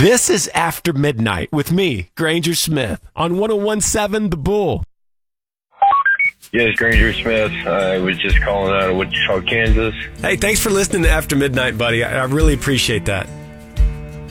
This is After Midnight with me, Granger Smith, on 101.7 The Bull. Yes, Granger Smith. I was just calling out of Wichita, Kansas. Hey, thanks for listening to After Midnight, buddy. I really appreciate that.